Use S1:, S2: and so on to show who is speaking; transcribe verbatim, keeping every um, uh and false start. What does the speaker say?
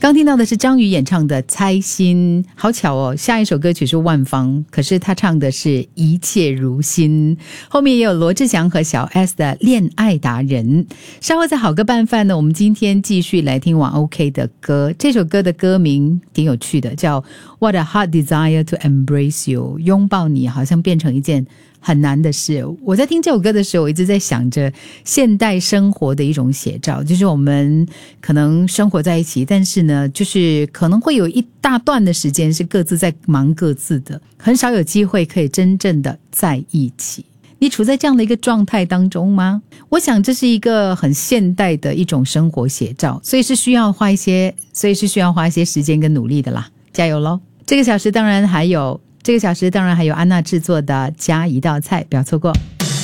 S1: 刚听到的是张宇演唱的《猜心》，好巧哦，下一首歌曲是万芳，可是他唱的是一切如新，后面也有罗志祥和小 S 的恋爱达人。稍后在好歌拌饭呢，我们今天继续来听王 OK 的歌，这首歌的歌名挺有趣的，叫 What a Hard Desire to Embrace You， 拥抱你好像变成一件很难的事。我在听这首歌的时候，我一直在想着现代生活的一种写照，就是我们可能生活在一起，但是呢，就是可能会有一大段的时间是各自在忙各自的，很少有机会可以真正的在一起。你处在这样的一个状态当中吗？我想这是一个很现代的一种生活写照，所以是需要花一些，所以是需要花一些时间跟努力的啦，加油咯。这个小时当然还有这个小时当然还有安娜制作的加一道菜，不要错过。